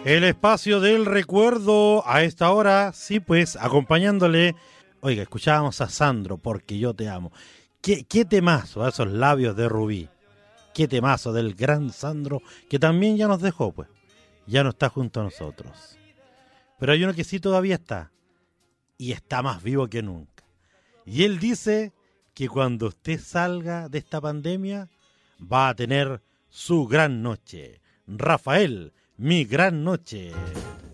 El espacio del recuerdo a esta hora, sí, pues, acompañándole. Oiga, escuchábamos a Sandro, Porque yo te amo. Qué temazo a esos labios de Rubí. Qué temazo del gran Sandro, que también ya nos dejó, pues. Ya no está junto a nosotros. Pero hay uno que sí todavía está. Y está más vivo que nunca. Y él dice que cuando usted salga de esta pandemia, va a tener su gran noche. Rafael, mi gran noche.